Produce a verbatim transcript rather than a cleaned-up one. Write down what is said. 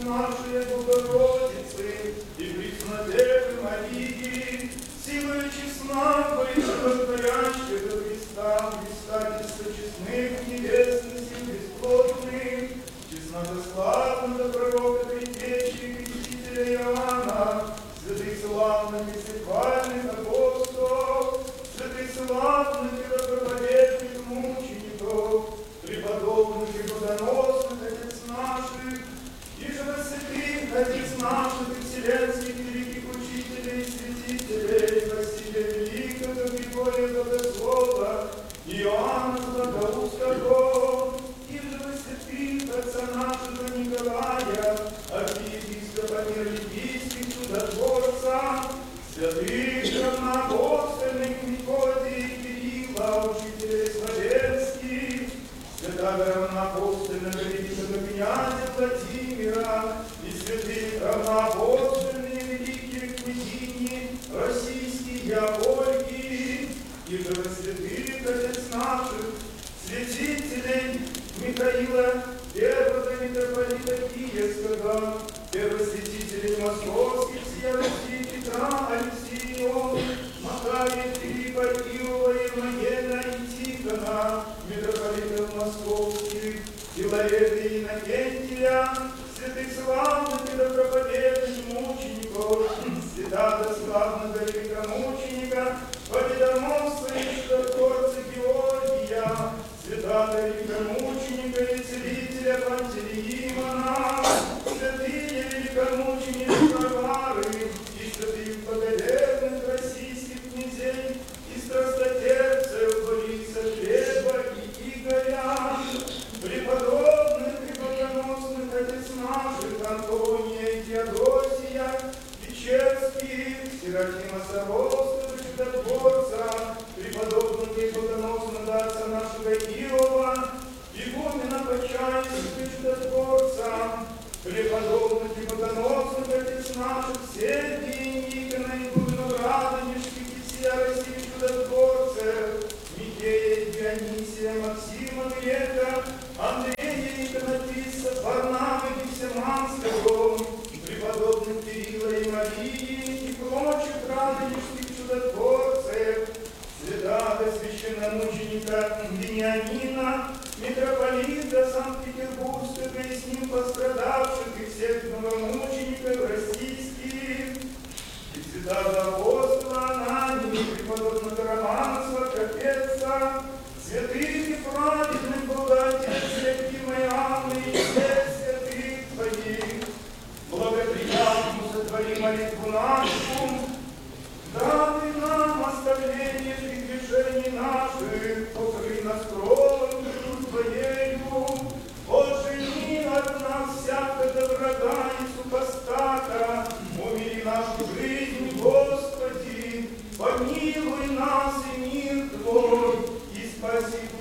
нашей Богородицы и Преснодевы Марии, силою честна, творящего Христа, блистательства честных, небесных сил бесплотных, честнота славного пророка предтечи крестителя Иоанна, святых славных и церковных апостолов, святых славных и доброповедных мучеников, преподобных и плодоносных отец наших, и же святых отец наших и вселенских великих учителей и святителей, Василия Великого, Григория Богослова, Иоанна Златоустого, и же святых отца нашего Николая, архиепископа Миролюбийских, чудотворца, святых равноапостольных Мефодия и Кирилла, учителей славянских, святого равноапостольного великого князя Владимира и святых равноапостольные великие княгини российские Ольги, и же святых отец наших, святителей Михаила, первого митрополита Киевского, первосвятителей московских, всея Руси, Петра, Алексея, Макария, Филиппа, Иова, Ермогена и Тихона, митрополитов московских, Филарета и Иннокентия, святых славных и доброповедных мучеников, святого славного великомученика, победоносца и чудотворца Георгия, святого великомученика и целителя Пантелеимона, святые великомученики Варвары и святых благоверных российских князей и страстотерпцев Бориса Глеба и Игоря, преподобных и богоносных отец наших Антония и Теодосия, Печерских, Серафима Саровского, чудотворца, преподобных и богоносного отца нашего Иова, игумена Почаевского, чудотворца, преподобных и богоносных отец наших Сергия, Никона, игумена Радонежских и всея России чудотворцев, Михея, Дионисия, Максима, Глеба, Андрея, иконописца, Варнавы, Гефсиманского, преподобных Кирилла и Марии и прочих радонежских чудотворцев, святого священномученика Вениамина, митрополита Санкт-Петербургского и с ним пострадавших и всех новомучеников российских, и святого апостола Анании, преподобного Романа Святопетца, святых и праведных благодетелей Евдокима и Анны и всех святых Твоих, благоприятно сотвори молитву нашу, дай нам оставление прегрешений наших, покрый нас кровью Твоею, отжени от нас всякого врага и супостата, умири нашу жизнь, Господи, помилуй нас и мир Твой, и спаси